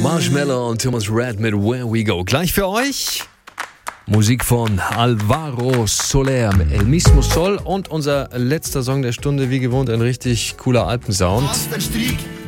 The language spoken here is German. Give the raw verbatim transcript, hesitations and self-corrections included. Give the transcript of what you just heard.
Marshmello und Thomas Red mit Where We Go. Gleich für euch Musik von Alvaro Soler mit El Mismo Sol und unser letzter Song der Stunde, wie gewohnt, ein richtig cooler Alpensound.